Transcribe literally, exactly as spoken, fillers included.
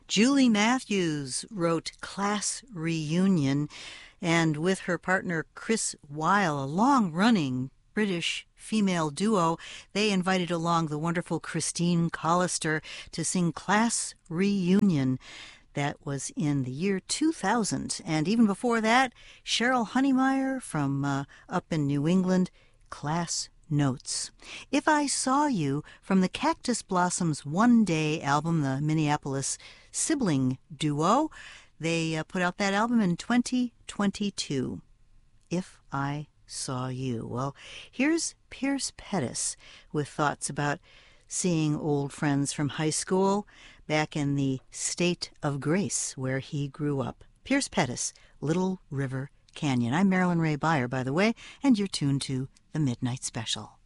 Julie Matthews wrote Class Reunion, and with her partner Chris Weil, a long-running British female duo, they invited along the wonderful Christine Collister to sing Class Reunion. That was in the year two thousand. And even before that, Cheryl Honeymeyer from uh, up in New England, Class Notes. If I Saw You from the Cactus Blossoms One Day album, the Minneapolis sibling duo. They uh, put out that album in twenty twenty-two. If I Saw You. Well, here's Pierce Pettis with thoughts about seeing old friends from high school back in the state of grace where he grew up. Pierce Pettis, Little River Canyon. I'm Marilyn Ray Beyer, by the way, and you're tuned to The Midnight Special.